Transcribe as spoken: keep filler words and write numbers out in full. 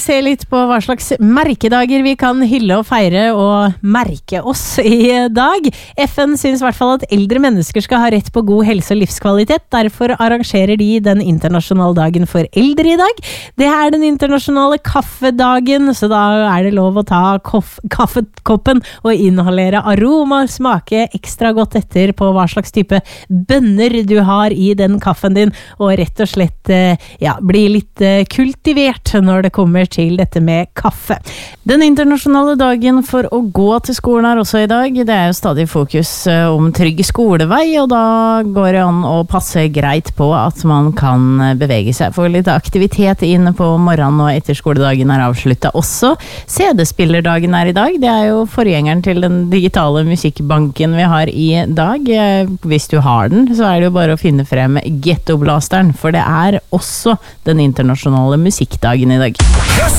se litt på hva slags merkedager vi kan hylle og feire og merke oss i dag. F N syns i hvert fall at eldre mennesker skal ha rett på god helse og livskvalitet. Derfor arrangerer de den internasjonale dagen for eldre i dag. Det er den internasjonale kaffedagen, så da er det lov å ta koff- kaffekoppen og inhalere aroma, smake ekstra godt etter på hva slags type bønner du har i den kaffen din, og rett og slett ja, bli litt kultivert når det kommer til dette med kaffe. Den internasjonale dagen for å gå til skolen er også i dag. Det er jo stadig fokus om trygg skolevei, og da går det an å passe greit på at man kan bevege seg. Få litt aktivitet inn på morgenen og etter skoledagen er avsluttet også. C D-spillerdagen er i dag. Det er jo forgjengeren til den digitale musikkbanken vi har i dag. Hvis du har den, så er det jo bare å finne frem Ghetto Blasteren, for det er også den internasjonale musikkdagen i dag.